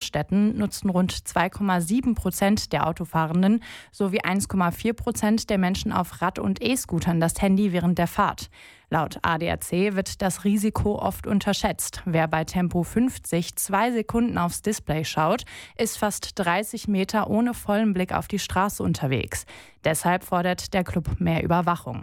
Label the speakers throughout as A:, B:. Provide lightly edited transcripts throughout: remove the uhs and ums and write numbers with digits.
A: Großstädten nutzen rund 2,7% der Autofahrenden sowie 1,4% der Menschen auf Rad- und E-Scootern das Handy während der Fahrt. Laut ADAC wird das Risiko oft unterschätzt. Wer bei Tempo 50 2 Sekunden aufs Display schaut, ist fast 30 Meter ohne vollen Blick auf die Straße unterwegs. Deshalb fordert der Club mehr Überwachung.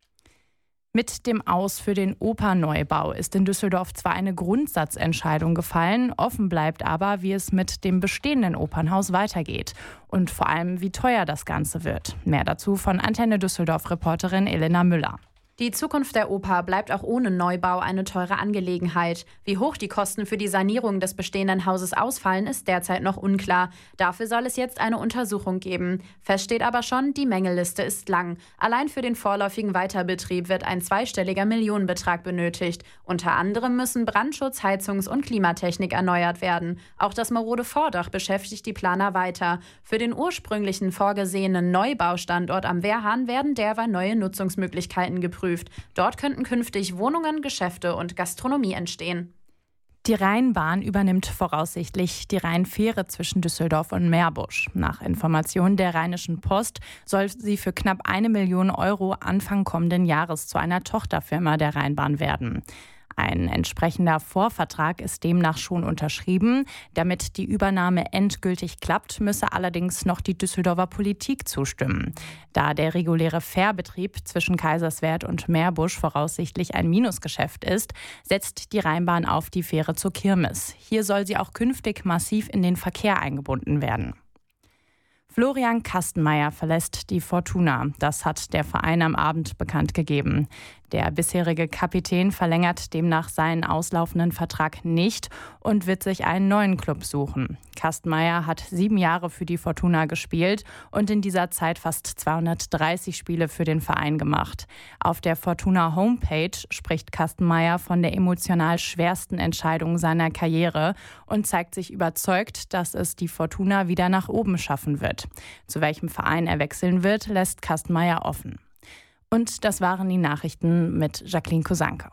A: Mit dem Aus für den Opernneubau ist in Düsseldorf zwar eine Grundsatzentscheidung gefallen, offen bleibt aber, wie es mit dem bestehenden Opernhaus weitergeht und vor allem, wie teuer das Ganze wird. Mehr dazu von Antenne Düsseldorf-Reporterin Elena Müller.
B: Die Zukunft der Oper bleibt auch ohne Neubau eine teure Angelegenheit. Wie hoch die Kosten für die Sanierung des bestehenden Hauses ausfallen, ist derzeit noch unklar. Dafür soll es jetzt eine Untersuchung geben. Fest steht aber schon, die Mängelliste ist lang. Allein für den vorläufigen Weiterbetrieb wird ein zweistelliger Millionenbetrag benötigt. Unter anderem müssen Brandschutz, Heizungs- und Klimatechnik erneuert werden. Auch das marode Vordach beschäftigt die Planer weiter. Für den ursprünglichen vorgesehenen Neubaustandort am Wehrhahn werden derweil neue Nutzungsmöglichkeiten geprüft. Dort könnten künftig Wohnungen, Geschäfte und Gastronomie entstehen.
A: Die Rheinbahn übernimmt voraussichtlich die Rheinfähre zwischen Düsseldorf und Meerbusch. Nach Informationen der Rheinischen Post soll sie für knapp 1 Million Euro Anfang kommenden Jahres zu einer Tochterfirma der Rheinbahn werden. Ein entsprechender Vorvertrag ist demnach schon unterschrieben. Damit die Übernahme endgültig klappt, müsse allerdings noch die Düsseldorfer Politik zustimmen. Da der reguläre Fährbetrieb zwischen Kaiserswerth und Meerbusch voraussichtlich ein Minusgeschäft ist, setzt die Rheinbahn auf die Fähre zur Kirmes. Hier soll sie auch künftig massiv in den Verkehr eingebunden werden. Florian Kastenmeier verlässt die Fortuna. Das hat der Verein am Abend bekannt gegeben. Der bisherige Kapitän verlängert demnach seinen auslaufenden Vertrag nicht und wird sich einen neuen Club suchen. Kastenmeier hat 7 Jahre für die Fortuna gespielt und in dieser Zeit fast 230 Spiele für den Verein gemacht. Auf der Fortuna Homepage spricht Kastenmeier von der emotional schwersten Entscheidung seiner Karriere und zeigt sich überzeugt, dass es die Fortuna wieder nach oben schaffen wird. Zu welchem Verein er wechseln wird, lässt Kastenmeier offen. Und das waren die Nachrichten mit Jacqueline Kosanke.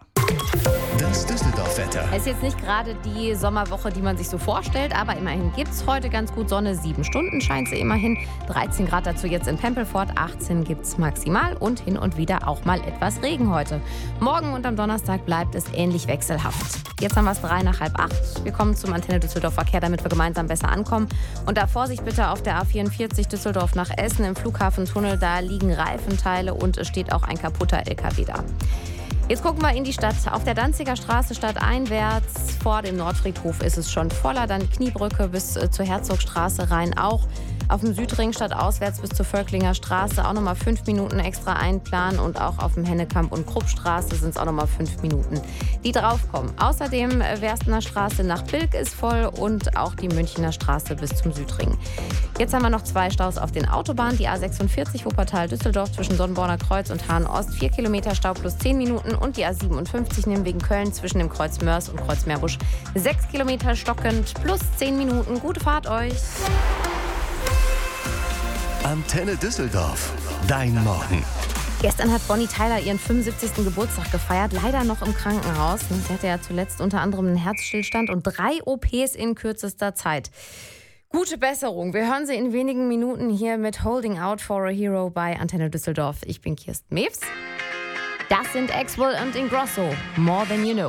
C: Das Düsseldorf-Wetter.
D: Es ist jetzt nicht gerade die Sommerwoche, die man sich so vorstellt, aber immerhin gibt es heute ganz gut Sonne. 7 Stunden scheint sie immerhin. 13 Grad dazu jetzt in Pempelfort, 18 gibt es maximal und hin und wieder auch mal etwas Regen heute. Morgen und am Donnerstag bleibt es ähnlich wechselhaft. Jetzt haben wir es 3 nach halb 8. Wir kommen zum Antenne Düsseldorf Verkehr, damit wir gemeinsam besser ankommen. Und da Vorsicht bitte auf der A44 Düsseldorf nach Essen im Flughafentunnel. Da liegen Reifenteile und es steht auch ein kaputter LKW da. Jetzt gucken wir in die Stadt. Auf der Danziger Straße stadteinwärts vor dem Nordfriedhof ist es schon voller. Dann Kniebrücke bis zur Herzogstraße rein auch. Auf dem Südring stadtauswärts bis zur Völklinger Straße auch nochmal 5 Minuten extra einplanen. Und auch auf dem Hennekamp- und Kruppstraße sind es auch nochmal 5 Minuten, die draufkommen. Außerdem Werstener Straße nach Bilk ist voll und auch die Münchener Straße bis zum Südring. Jetzt haben wir noch 2 Staus auf den Autobahnen. Die A46 Wuppertal-Düsseldorf zwischen Sonnenborner Kreuz und Hahn-Ost. 4 Kilometer Stau plus 10 Minuten. Und die A57 Nimwegen Köln zwischen dem Kreuz Mörs und Kreuz Meerbusch. 6 Kilometer stockend plus 10 Minuten. Gute Fahrt euch.
C: Antenne Düsseldorf. Dein Morgen.
D: Gestern hat Bonnie Tyler ihren 75. Geburtstag gefeiert, leider noch im Krankenhaus. Sie hatte ja zuletzt unter anderem einen Herzstillstand und 3 OPs in kürzester Zeit. Gute Besserung. Wir hören sie in wenigen Minuten hier mit Holding Out for a Hero bei Antenne Düsseldorf. Ich bin Kirsten Mewes. Das sind Axwell und Ingrosso. More Than You Know.